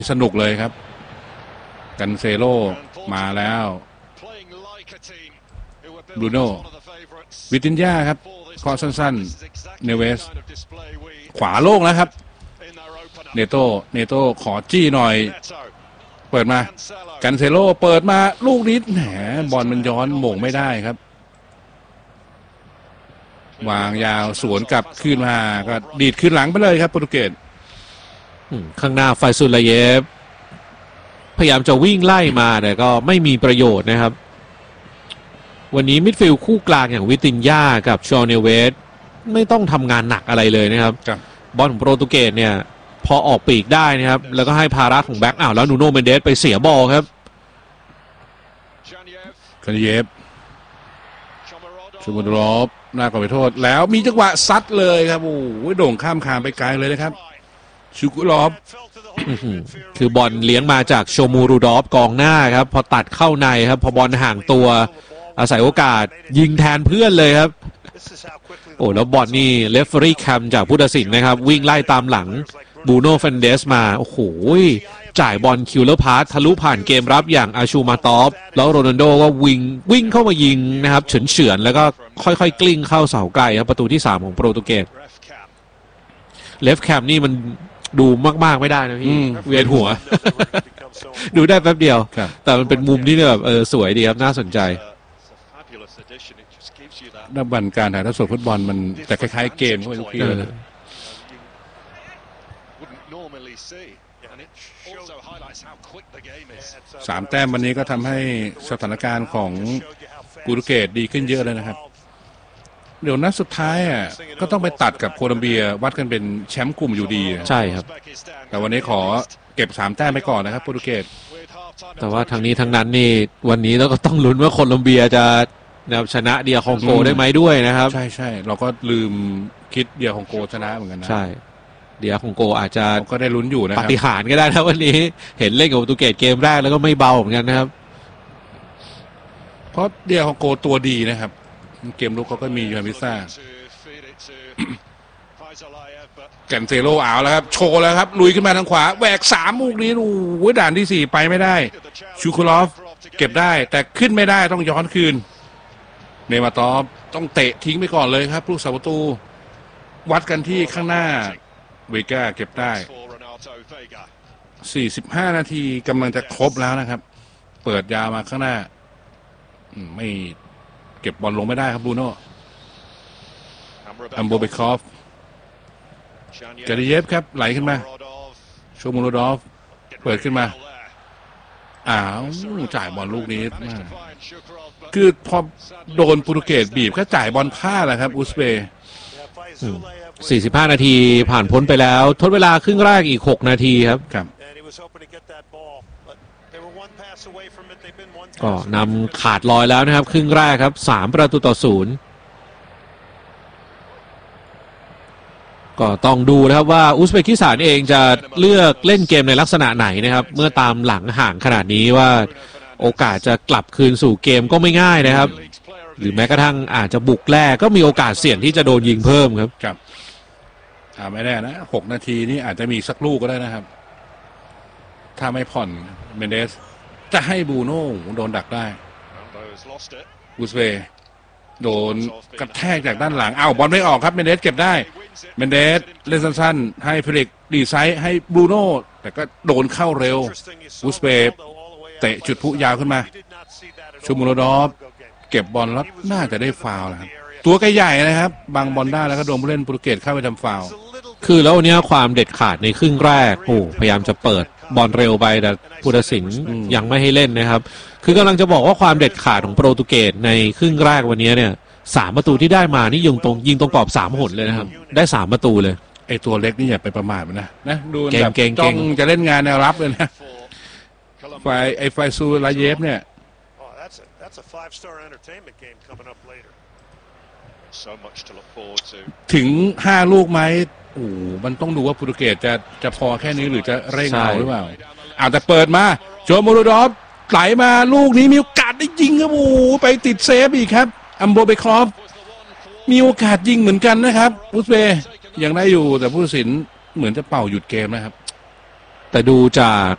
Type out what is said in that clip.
สนุกเลยครับกันเซโลมาแล้วบรูโน่วิตินญาครับข้อสั้นๆเนเวสขวาโล่งแล้วครับเนโต้ขอจี้หน่อยเปิดมากันเซโลเปิดมาลูกนี้แหมบอลมันย้อนโหม่งไม่ได้ครับวางยาวสวนกลับขึ้นมาก็ดีดขึ้นหลังไปเลยครับโปรตุเกสข้างหน้าไฟซุลาเยฟพยายามจะวิ่งไล่มาแต่ก็ไม่มีประโยชน์นะครับวันนี้มิดฟิลด์คู่กลางอย่างวิตินญากับชอเนเวสไม่ต้องทำงานหนักอะไรเลยนะครับบอลของโปรตุเกสเนี่ยพอออกปีกได้นะครับแล้วก็ให้ภาระของแบ็คแล้วนูโน่เมนเดสไปเสียบอลครับคานิเยฟชูมุดรอบหน้ากรอบไปโทษแล้วมีจังหวะซัดเลยครับโอ้โหโด่งข้ามคานไปไกลเลยนะครับชูกุลอฟคือบอลเลี้ยงมาจากโชมูรูดอฟกองหน้าครับพอตัดเข้าในครับพอบอลห่างตัวอาศัยโอกาสยิงแทนเพื่อนเลยครับโอ้แล้วบอลนี่เรฟเฟอรี่แคมจากผู้ตัดสินนะครับวิ่งไล่ตามหลังบูโน่เฟนเดสมาโอ้โหจ่ายบอลคิวเลอร์พาสทะลุผ่านเกมรับอย่างอาชูมาตอฟแล้วโรนัลโดก็วิ่งเข้ามายิงนะครับเฉือนแล้วก็ค่อยๆกลิ้งเข้าเสาไกลครับประตูที่3ของโปรตุเกสเลฟแคมนี่มันดูมากๆไม่ได้นะพี่เวียนหัว ดูได้แป๊บเดียวแต่มันเป็นมุมที่แบบสวยดีครับน่าสนใจนักบอลการถ่ายทอดสดฟุตบอลมันแต่คล้ายๆเกมเข้าไปทุกทีเลย3 แต้มวันนี้ก็ทำให้สถานการณ์ของโปรตุเกสดีขึ้นเยอะเลยนะครับเดี๋ยวนัดสุดท้ายก็ต้องไปตัดกับโคลอมเบียวัดกันเป็นแชมป์กลุ่มอยู่ดีใช่ครับแต่วันนี้ขอเก็บ3 แต้มไปก่อนนะครับโปรตุเกสแต่ว่าทางนี้ทางนั้นนี่วันนี้เราก็ต้องลุ้นว่าโคลอมเบียจะชนะเดียคองโกได้ไหมด้วยนะครับใช่เราก็ลืมคิดเดียคองโกชนะเหมือนกันนะใช่เดียคองโกอาจจะก็ได้ลุ้นอยู่นะครับปาฏิหาริย์ก็ได้นะวันนี้เห็นเล่นกับโปรตุเกสเกมแรกแล้วก็ไม่เบาเหมือนกันนะครับเพราะเดียคองโกตัวดีนะครับเกมลุกเขาก็มียูฮันพิซ่าแกนเซโลเอาแล้วครับโชว์แล้วครับลุยขึ้นมาทางขวาแหวก3 ลูกนี้โอ้ยด่านที่4ไปไม่ได้ชูคูลอฟเก็บได้แต่ขึ้นไม่ได้ต้องย้อนคืนเนมาตอฟต้องเตะทิ้งไปก่อนเลยครับผู้สาประตูวัดกันที่ข้างหน้าเวก้าเก็บได้45 นาทีกำลังจะครบแล้วนะครับเปิดยาวมาข้างหน้าไม่เก็บบอลลงไม่ได้ครับบรูโน่อัมโบเบคอฟกาดิเยฟครับไหลขึ้นมาโชมูโรดอฟเปิดขึ้นมาจ่ายบอลลูกนี้คือพอโดนโปรตุเกสบีบก็จ่ายบอลพลาดแหละครับอุซเบย์ 45 นาทีผ่านพ้นไปแล้วทดเวลาครึ่งแรกอีก6 นาทีครับก็นำขาดลอยแล้วนะครับครึ่งแรกครับ3-0ก็ต้องดูนะครับว่าอุซเบกิสถานเองจะเลือกเล่นเกมในลักษณะไหนนะครับเมื่อตามหลังห่างขนาดนี้ว่าโอกาสจะกลับคืนสู่เกมก็ไม่ง่ายนะครับหรือแม้กระทั่งอาจจะบุกแรกก็มีโอกาสเสี่ยงที่จะโดนยิงเพิ่มครับไม่แน่นะ6 นาทีนี้อาจจะมีสักลูกก็ได้นะครับถ้าไม่ผ่อนเมนเดสจะให้บูโน่โดนดักได้อุซเบย์โดนกระแทกจากด้านหลังบอลไม่ออกครับเมนเดสเก็บได้เมนเดสเล่นสั้นๆให้ฟิลิกดีไซน์ให้บรูโน่แต่ก็โดนเข้าเร็วอุซเบย์เตะจุดพุยาวขึ้นมาชูมูโรดอฟเก็บบอลแล้วน่าจะได้ฟาวล์นะครับตัวใหญ่นะครับบางบอลได้แล้วก็โดนผู้เล่นโปรตุเกสเข้าไปทำฟาวล์คือแล้ววันนี้ความเด็ดขาดในครึ่งแรกพยายามจะเปิดบอลเร็วไปแต่ผู้ตัดสินยังไม่ให้เล่นนะครับคือกำลังจะบอกว่าความเด็ดขาดของโปรตุเกสในครึ่งแรกวันนี้เนี่ย3 ประตูที่ได้มานี่ยิงตรงกรอบ3 หนเลยนะครับได้3 ประตูเลยไอตัวเล็กนี่อย่าไปประมาทมันนะดูแบบจ้องจะเล่นงานแนวรับเลยนะไฟซูลาเยฟเนี่ยถึง5 ลูกไหมมันต้องดูว่าโปรตุเกสจะพอแค่นี้หรือจะเร่งเอาหรือเปล่าแต่เปิดมาโชมูโรดอฟไหลมาลูกนี้มีโอกาสได้ยิงครับไปติดเซฟอีกครับอัมโบเบคอฟมีโอกาสยิงเหมือนกันนะครับอุซเบย์ยังได้อยู่แต่ผู้ตัดสินเหมือนจะเป่าหยุดเกมนะครับแต่ดูจาก